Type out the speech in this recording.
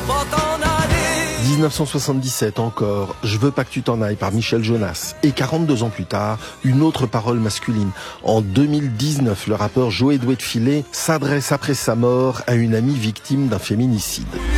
pas t'en aller. 1977 encore, Je veux pas que tu t'en ailles par Michel Jonas. Et 42 ans plus tard, une autre parole masculine. En 2019, le rappeur Joey Doué de Filet s'adresse après sa mort à une amie victime d'un féminicide.